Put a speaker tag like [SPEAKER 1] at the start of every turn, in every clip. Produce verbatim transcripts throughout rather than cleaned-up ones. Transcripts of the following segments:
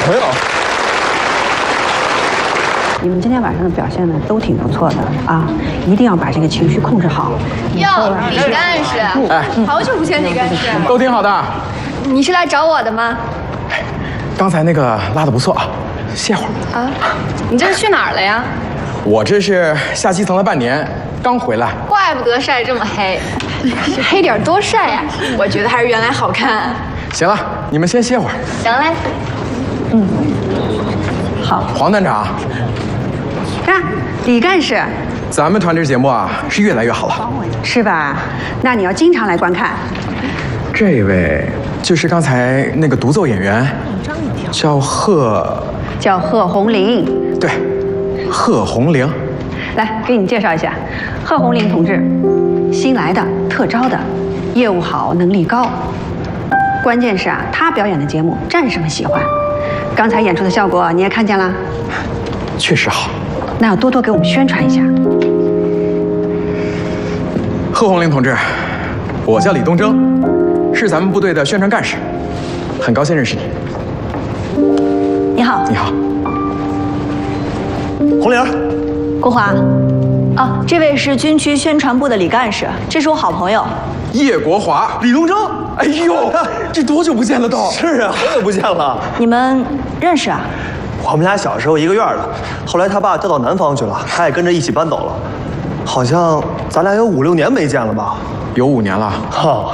[SPEAKER 1] 没有。
[SPEAKER 2] 你们今天晚上的表现呢，都挺不错的啊！一定要把这个情绪控制好。
[SPEAKER 3] 哟，李干事，哎，好久不见，李干事，
[SPEAKER 1] 都挺好的。
[SPEAKER 3] 你是来找我的吗？
[SPEAKER 1] 刚才那个拉的不错啊，歇会儿。
[SPEAKER 3] 啊，你这是去哪儿了呀？
[SPEAKER 1] 我这是下基层了半年，刚回来。
[SPEAKER 3] 怪不得晒这么黑，黑点多晒呀！我觉得还是原来好看。
[SPEAKER 1] 行了，你们先歇会儿。
[SPEAKER 3] 行嘞。
[SPEAKER 2] 嗯，好。
[SPEAKER 1] 黄团长。
[SPEAKER 2] 啊，李干事，
[SPEAKER 1] 咱们团支节目啊是越来越好了，
[SPEAKER 2] 是吧？那你要经常来观看。
[SPEAKER 1] 这位就是刚才那个独奏演员，叫贺，
[SPEAKER 2] 叫贺红玲。
[SPEAKER 1] 对，贺红玲。
[SPEAKER 2] 来，给你介绍一下，贺红玲同志，新来的，特招的，业务好，能力高。关键是啊，她表演的节目战士们喜欢。刚才演出的效果你也看见了，
[SPEAKER 1] 确实好。
[SPEAKER 2] 那要多多给我们宣传一下。
[SPEAKER 1] 贺红玲同志，我叫李东征，是咱们部队的宣传干事，很高兴认识你。
[SPEAKER 2] 你好。
[SPEAKER 1] 你好。
[SPEAKER 4] 红玲，
[SPEAKER 5] 国华。啊，这位是军区宣传部的李干事，这是我好朋友
[SPEAKER 1] 叶国华。
[SPEAKER 4] 李东征。
[SPEAKER 1] 哎呦，这多久不见了都？
[SPEAKER 4] 是啊，好久不见了。
[SPEAKER 5] 你们认识啊？
[SPEAKER 4] 我们俩小时候一个院的，后来他爸调到南方去了，他也跟着一起搬走了。好像咱俩有五六年没见了吧？
[SPEAKER 1] 有五年了。
[SPEAKER 4] 哈。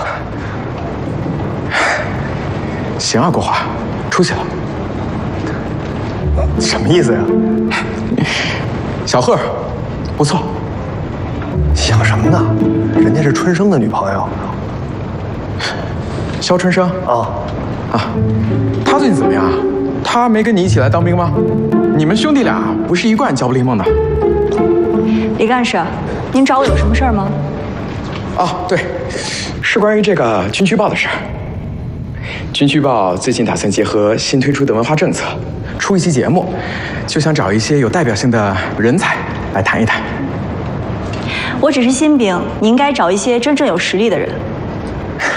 [SPEAKER 1] 行啊，国华，出去了。
[SPEAKER 4] 什么意思呀？
[SPEAKER 1] 小贺，不错。
[SPEAKER 4] 想什么呢？人家是春生的女朋友。
[SPEAKER 1] 肖春生。
[SPEAKER 4] 啊。
[SPEAKER 1] 啊，他最近怎么样？他没跟你一起来当兵吗？你们兄弟俩不是一贯交不离梦的。
[SPEAKER 5] 李干事，您找我有什么事儿吗？
[SPEAKER 1] 哦，对，是关于这个军区报的事儿。军区报最近打算结合新推出的文化政策，出一期节目，就想找一些有代表性的人才来谈一谈。
[SPEAKER 5] 我只是新兵，你应该找一些真正有实力的人。